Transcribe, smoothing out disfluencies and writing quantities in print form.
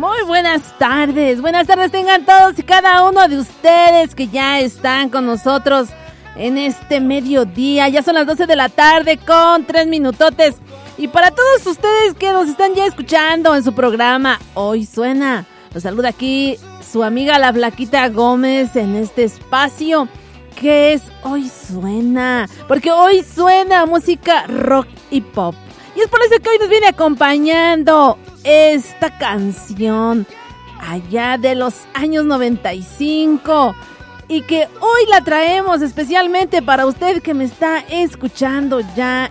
Muy buenas tardes tengan todos y cada uno de ustedes que ya están con nosotros en este mediodía. Ya son las 12 de la tarde con 3 minutotes. Y para todos ustedes que nos están ya escuchando en su programa Hoy Suena, los saluda aquí su amiga la Flaquita Gómez en este espacio que es Hoy Suena, porque hoy suena música rock y pop. Y es por eso que hoy nos viene acompañando esta canción allá de los años 95 y que hoy la traemos especialmente para usted que me está escuchando ya